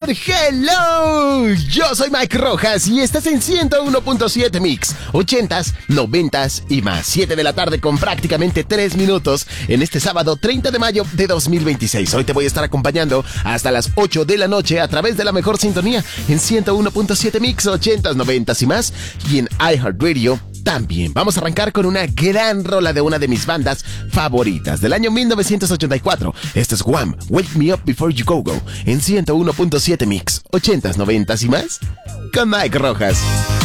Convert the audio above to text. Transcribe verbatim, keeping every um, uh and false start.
Hello, yo soy Mike Rojas y estás en ciento uno punto siete Mix, ochentas, noventas y más. siete de la tarde con prácticamente tres minutos en este sábado treinta de mayo de dos mil veintiséis. Hoy te voy a estar acompañando hasta las ocho de la noche a través de la mejor sintonía en ciento uno punto siete Mix, ochentas, noventas y más, y en iHeartRadio también. Vamos a arrancar con una gran rola de una de mis bandas favoritas del año mil novecientos ochenta y cuatro. Esto es Wham! Wake Me Up Before You Go Go en ciento uno punto siete Mix, ochentas, noventas y más, con Mike Rojas.